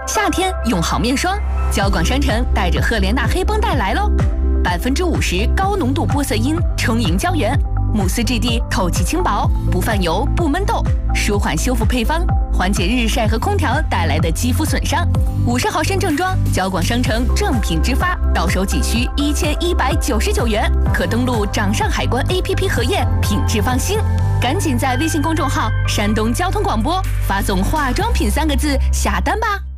夏天用好面霜，交广商城带着赫莲娜黑绷带来喽，50%高浓度玻色因充盈胶原，慕斯质地透气轻薄，不泛油不闷痘，舒缓修复配方，缓解日晒和空调带来的肌肤损伤。50毫升正装，交广商城正品直发，到手仅需1199元，可登录掌上海关 APP 核验，品质放心。赶紧在微信公众号山东交通广播发送化妆品3个字下单吧。